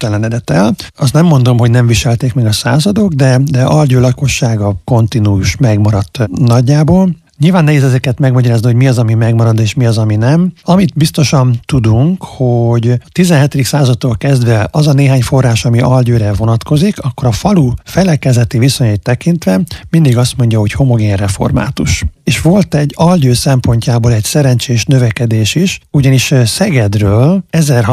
néptelenedett el. Azt nem mondom, hogy nem viselték még a századok, de Algyő lakossága kontinuus megmaradt nagyjából. Nyilván nehéz ezeket megmagyarázni, hogy mi az, ami megmarad, és mi az, ami nem. Amit biztosan tudunk, hogy a 17. századtól kezdve az a néhány forrás, ami Algyőre vonatkozik, akkor a falu felekezeti viszonyait tekintve mindig azt mondja, hogy homogén református. És volt egy Algyő szempontjából egy szerencsés növekedés is, ugyanis Szegedről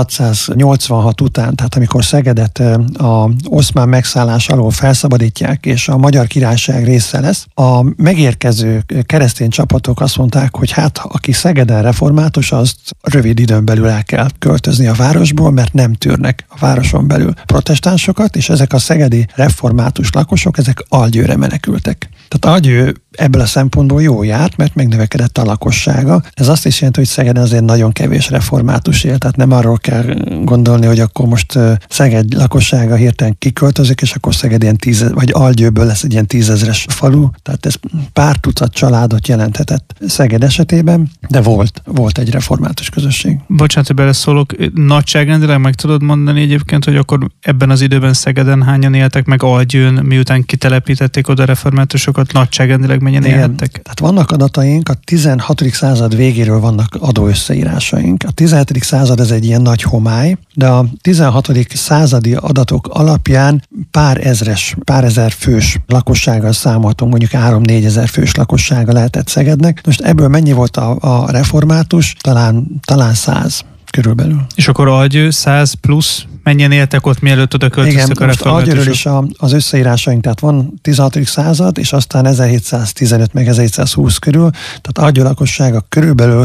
1686 után, tehát amikor Szegedet a oszmán megszállás alól felszabadítják, és a Magyar Királyság része lesz, a megérkező keresztény csapatok azt mondták, hogy hát aki Szegeden református, azt rövid időn belül el kell költözni a városból, mert nem tűrnek a városon belül protestánsokat, és ezek a szegedi református lakosok, ezek Algyőre menekültek. Tehát Algyő ebből a szempontból jó járt, mert megnövekedett a lakossága. Ez azt is jelenti, hogy Szegeden azért nagyon kevés református él, tehát nem arról kell gondolni, hogy akkor most Szeged lakossága hirtelen kiköltözik, és akkor Szeged ilyen vagy Algyőből lesz egy ilyen 10 000-es falu, tehát ez pár tucat családot jelenthetett Szeged esetében, de volt egy református közösség. Bocsánat, hogy beleszólok, nagyságrendileg meg tudod mondani egyébként, hogy akkor ebben az időben Szegeden hányan éltek, meg Algyőn, miután kitelepítették oda reformátusokat, nagyságrendileg mennyien élhettek? Tehát vannak adataink, a 16. század végéről vannak adóösszeírásaink. A 17. század ez egy ilyen nagy homály, de a 16. századi adatok alapján pár ezer fős lakossággal számoltunk, mondjuk 3-4 ezer fős lakossága lehetett Szegednek. Most ebből mennyi volt a református? Talán 100 körülbelül. És akkor Algyő 100 plusz mennyien éltek ott, mielőtt oda költöztek a reformátusok? Algyőről is az összeírásaink, tehát van 16. század, és aztán 1715 meg 1720 körül, tehát Algyő lakossága körülbelül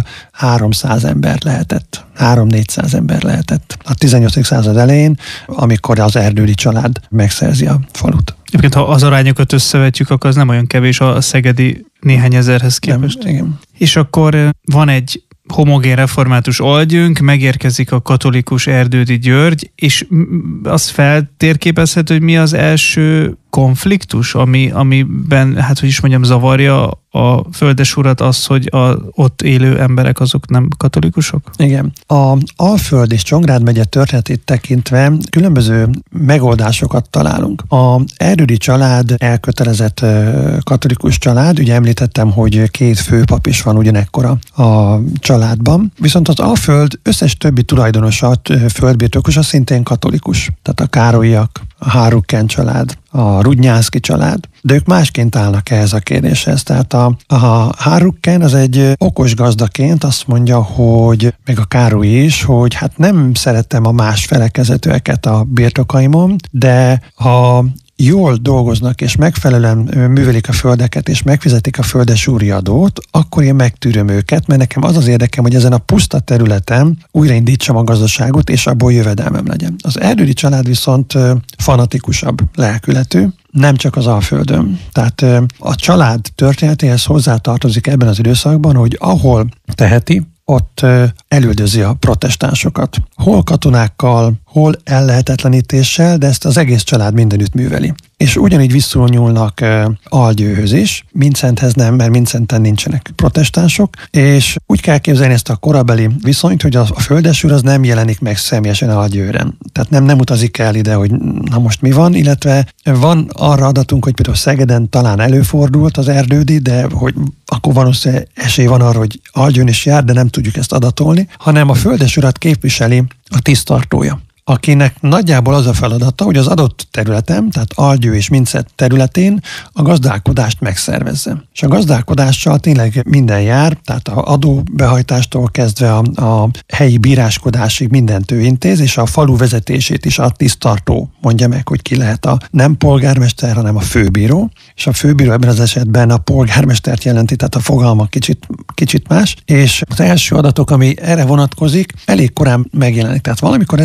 300 ember lehetett. 300-400 ember lehetett. A 18. század elején, amikor az erdődi család megszerzi a falut. Egyébként, ha az arányokat összevetjük, akkor az nem olyan kevés a szegedi néhány ezerhez képest. Nem, igen. És akkor van egy homogén református Algyőnk, megérkezik a katolikus Erdődy György, és az feltérképezhető, hogy mi az első konfliktus, amiben, hát hogy is mondjam, zavarja a földesurat az, hogy ott élő emberek azok nem katolikusok? Igen. A Alföld és Csongrád megye történetét tekintve különböző megoldásokat találunk. A Erdődy család elkötelezett katolikus család, ugye említettem, hogy 2 főpap is van ugyanekkora a családban, viszont az Alföld összes többi tulajdonosa, földbirtokosa szintén katolikus. Tehát a Károlyak, a Hárukken család, a Rudnyánszky család, de ők másként állnak ehhez a kérdéshez. Tehát a Hárukken az egy okos gazdaként azt mondja, hogy meg a Károly is, hogy hát nem szeretem a más felekezetőeket a birtokaimon, de ha jól dolgoznak és megfelelően művelik a földeket és megfizetik a földesúri adót, akkor én megtűröm őket, mert nekem az az érdekem, hogy ezen a puszta területen újraindítsam a gazdaságot, és abból jövedelmem legyen. Az Erdődy család viszont fanatikusabb lelkületű, nem csak az Alföldön. Tehát a család történetéhez hozzátartozik ebben az időszakban, hogy ahol teheti, ott elüldözi a protestánsokat. Hol katonákkal, hol ellehetetlenítéssel, de ezt az egész család mindenütt műveli. És ugyanígy viszonyulnak Algyőhöz is, Mincenthez nem, mert Mincenten nincsenek protestánsok, és úgy kell képzelni ezt a korabeli viszonyt, hogy a földesúr az nem jelenik meg személyesen Algyőre. Tehát nem utazik el ide, hogy na most mi van, illetve van arra adatunk, hogy például Szegeden talán előfordult az Erdődy, de hogy akkor valószínűleg esély van arra, hogy Algyőn is jár, de nem tudjuk ezt adatolni, hanem a földesurat képviseli a tiszttartója, akinek nagyjából az a feladata, hogy az adott területen, tehát Algyő és Mincet területén a gazdálkodást megszervezze. És a gazdálkodással tényleg minden jár, tehát a adóbehajtástól kezdve a helyi bíráskodásig mindent ő intéz, és a falu vezetését is a tiszttartó mondja meg, hogy ki lehet a nem polgármester, hanem a főbíró. És a főbíró ebben az esetben a polgármestert jelenti, tehát a fogalma kicsit más. És az első adatok, ami erre vonatkozik, elég korán megjelenik. Tehát valamikor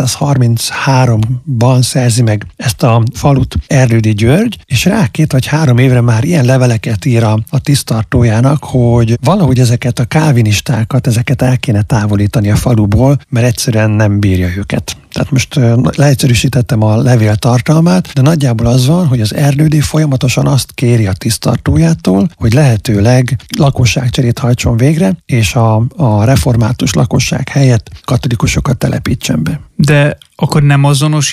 1733-ban szerzi meg ezt a falut Erdődy György, és rá 2 vagy 3 évre már ilyen leveleket ír a tiszttartójának, hogy valahogy ezeket a kálvinistákat, ezeket el kéne távolítani a faluból, mert egyszerűen nem bírja őket. Tehát most leegyszerűsítettem a levél tartalmát, de nagyjából az van, hogy az Erdődy folyamatosan azt kéri a tiszttartójától, hogy lehetőleg lakosságcserét hajtson végre, és a református lakosság helyett katolikusokat telepítsen be. De akkor nem azonos